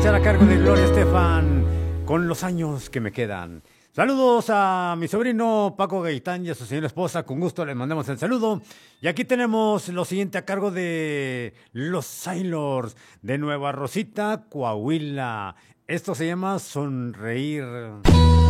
escuchar a cargo de Gloria Estefan con Los años que me quedan. Saludos a mi sobrino Paco Gaitán y a su señora esposa. Con gusto le mandamos el saludo. Y aquí tenemos lo siguiente a cargo de los Sailors de Nueva Rosita, Coahuila. Esto se llama Sonreír.